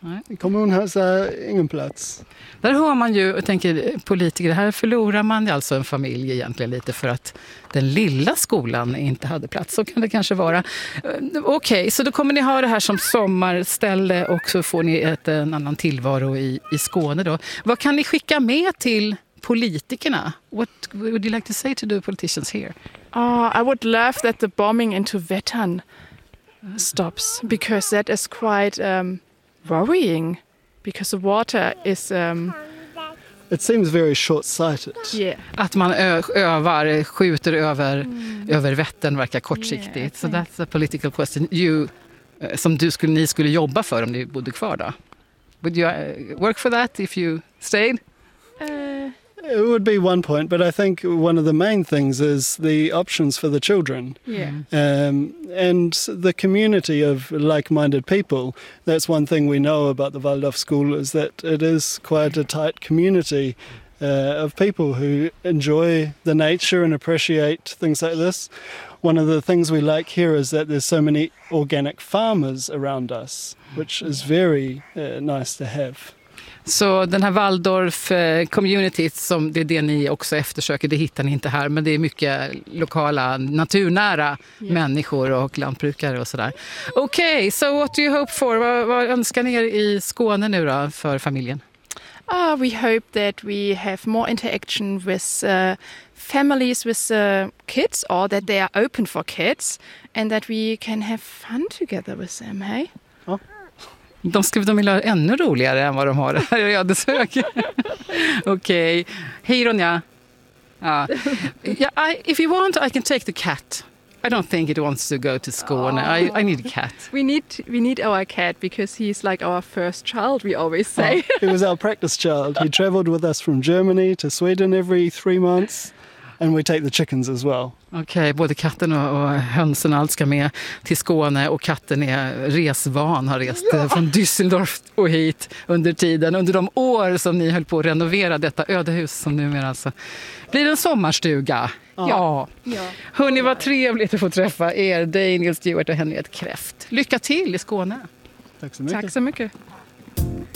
Kommunhuset är ingen plats. Där hör man ju, och tänker politiker, här förlorar man alltså en familj egentligen lite för att den lilla skolan inte hade plats. Så kan det kanske vara. Okej, så då kommer ni ha det här som sommarställe och så får ni en annan tillvaro i Skåne då. Vad kan ni skicka med till politikerna? What would you like to say to the politicians here? I would love that the bombing into Vättern stops, because that is quite worrying, because the water is... It seems very short-sighted. Yeah. Att man skjuter över Vättern verkar kortsiktigt. Yeah, so that's a political question. Ni skulle jobba för om ni bodde kvar då? Would you work for that if you stayed? It would be one point, but I think one of the main things is the options for the children. Yeah. And the community of like-minded people. That's one thing we know about the Waldorf School, is that it is quite a tight community of people who enjoy the nature and appreciate things like this. One of the things we like here is that there's so many organic farmers around us, which is very nice to have. Så den här Waldorf-communityt, som det är det ni också eftersöker, det hittar ni inte här. Men det är mycket lokala, naturnära människor och lantbrukare och sådär. Okej, so what do you hope for? Vad önskar ni er i Skåne nu då för familjen? We hope that we have more interaction with families with kids, or that they are open for kids, and that we can have fun together with them, hey? De vill ha ännu roligare än vad de har här i Ödeshög. Okej. Hej Ronja. If you want, I can take the cat. I don't think it wants to go to Skåne. I need a cat. We need our cat, because he's like our first child, we always say. He was our practice child. He travelled with us from Germany to Sweden every 3 months. And we take the chickens as well. Okej, både katten och hönsen och allt ska med till Skåne, och katten är resvan, har rest från Düsseldorf och hit under de år som ni höll på att renovera detta ödehus som numera alltså blir en sommarstuga. Ja. Hörrni, vad trevligt att få träffa er, Daniel Stewart och Henriette Kreft. Lycka till i Skåne. Tack så mycket. Tack så mycket.